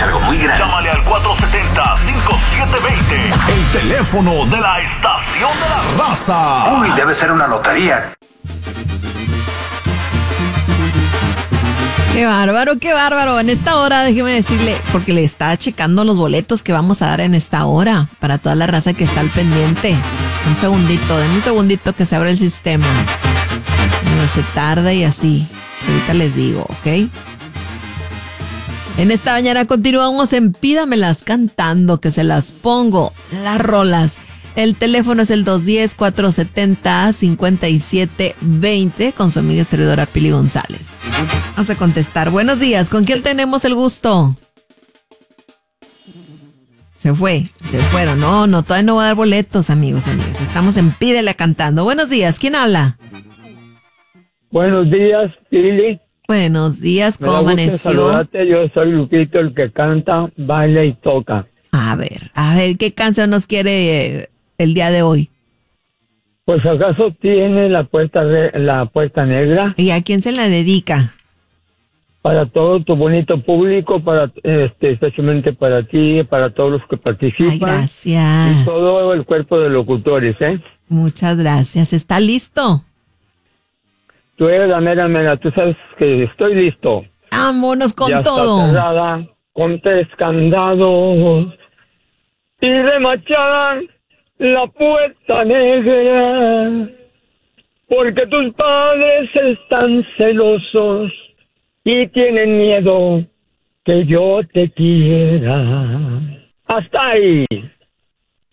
algo muy grande. Llámale al 470-5720. El teléfono de la estación de la raza. Uy, debe ser una lotería. Qué bárbaro, qué bárbaro. En esta hora, déjeme decirle, porque le está checando los boletos que vamos a dar en esta hora para toda la raza que está al pendiente. Un segundito, denme un segundito que se abra el sistema. No se tarda y así. Ahorita les digo, ¿ok? En esta mañana continuamos en Pídamelas cantando, que se las pongo, las rolas. El teléfono es el 210-470-5720 con su amiga servidora Pili González. Vamos a contestar. Buenos días, ¿con quién tenemos el gusto? Se fueron. No, todavía no voy a dar boletos, amigos. Estamos en Pídela cantando. Buenos días, ¿quién habla? Buenos días, Pili. Buenos días, ¿cómo amaneció? Saludarte, yo soy Luquito, el que canta, baila y toca. A ver, ¿qué canción nos quiere el día de hoy? Pues acaso tiene la puerta negra. ¿Y a quién se la dedica? Para todo tu bonito público, especialmente para ti, para todos los que participan. Ay, gracias. Y todo el cuerpo de locutores, ¿eh? Muchas gracias. ¿Está listo? Tú eres la mera, tú sabes que estoy listo. Vámonos con ya todo. Está cerrada, con 3 candados y remachada la puerta negra, porque tus padres están celosos y tienen miedo que yo te quiera. Hasta ahí.